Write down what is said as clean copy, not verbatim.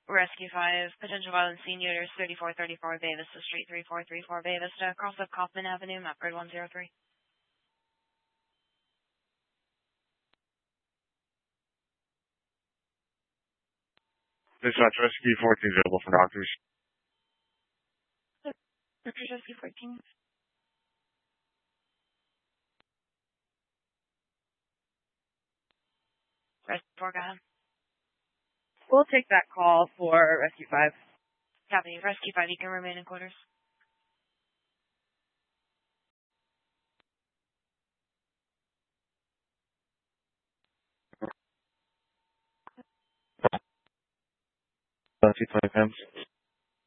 Rescue 5, potential violence seniors, 3434 Bay Vista Street, 3434 Bay Vista, cross up Kaufman Avenue, map grid 103. Dispatch Rescue 14 available for doctors. Doctors Rescue 14. Rescue 4, go ahead. We'll take that call for Rescue 5. Copy. Rescue 5, you can remain in quarters. Rescue 5,